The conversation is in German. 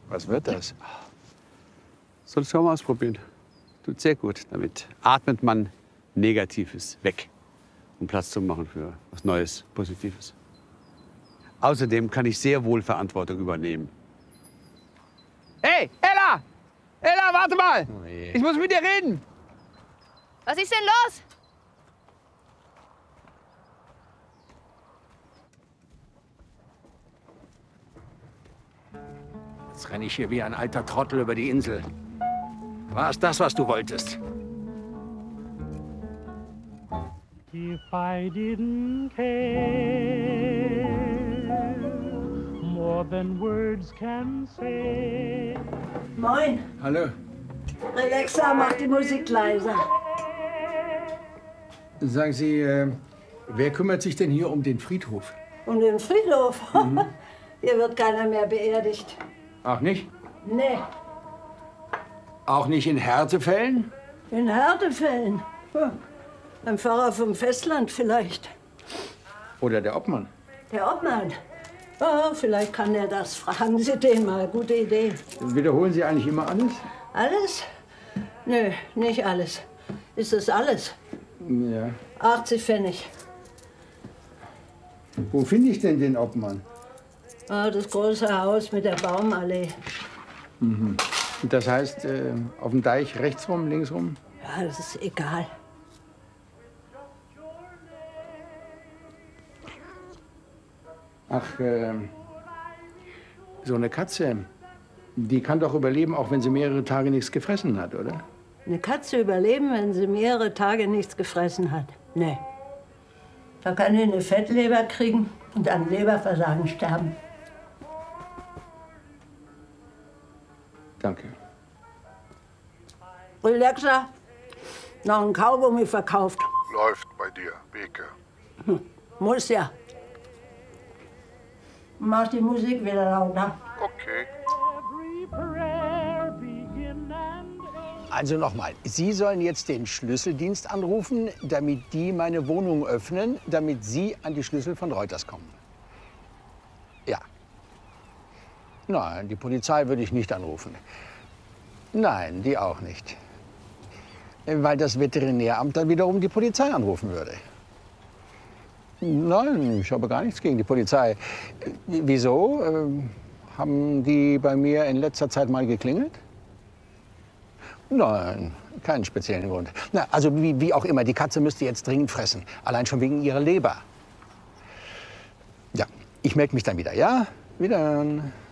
Was wird das? Sollst du auch mal ausprobieren. Tut sehr gut. Damit atmet man Negatives weg, um Platz zu machen für was Neues, Positives. Außerdem kann ich sehr wohl Verantwortung übernehmen. Hey, Ella! Ella, warte mal! Oh je. Ich muss mit dir reden! Was ist denn los? Jetzt renne ich hier wie ein alter Trottel über die Insel. War es das, was du wolltest? If I didn't care more than words can say. Moin. Hallo. Alexa, mach die Musik leiser. Sagen Sie, wer kümmert sich denn hier um den Friedhof? Um den Friedhof? Hier wird keiner mehr beerdigt. Ach nicht? Nee, Auch nicht in Härtefällen? in Härtefällen. Ein Pfarrer vom Festland vielleicht. Oder der Obmann? Der Obmann. Oh, vielleicht kann er das. Fragen Sie den mal. Gute Idee. Wiederholen Sie eigentlich immer alles? Alles? Nö, nicht alles. Ist das alles? Ja. 80 Pfennig. Wo finde ich denn den Obmann? Ah, das große Haus mit der Baumallee. Und das heißt, auf dem Deich rechts rum, links rum? Ja, das ist egal. Ach, so eine Katze, die kann doch überleben, auch wenn sie mehrere Tage nichts gefressen hat, oder? Eine Katze überleben, wenn sie mehrere Tage nichts gefressen hat? Nee. Da kann sie eine Fettleber kriegen und an Leberversagen sterben. Danke. Relaxa, noch ein Kaugummi verkauft. Läuft bei dir, Beke. Muss ja. Mach die Musik wieder lauter. Okay. Every prayer begin and end. Also nochmal, Sie sollen jetzt den Schlüsseldienst anrufen, damit die meine Wohnung öffnen, damit Sie an die Schlüssel von Reuters kommen. Ja. Nein, die Polizei würde ich nicht anrufen. Nein, die auch nicht. Weil das Veterinäramt dann wiederum die Polizei anrufen würde. Nein, ich habe gar nichts gegen die Polizei. Wieso? Haben die bei mir in letzter Zeit mal geklingelt? Nein, keinen speziellen Grund. Na, also wie auch immer, die Katze müsste jetzt dringend fressen. Allein schon wegen ihrer Leber. Ja, ich melde mich dann wieder, ja? Wiederhören.